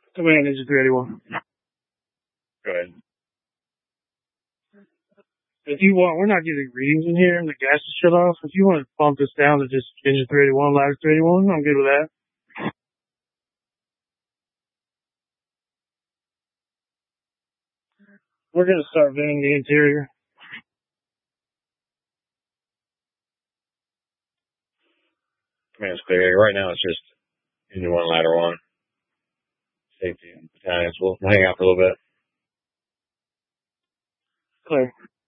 Command Engine 381. Go ahead. If you want, we're not getting readings in here and the gas is shut off. If you want to bump this down to just Engine 381, ladder 381, I'm good with that. We're going to start venting the interior. Command's clear. Right now it's just Engine 1, ladder 1. Safety and battalions. We'll hang out for a little bit. Clear.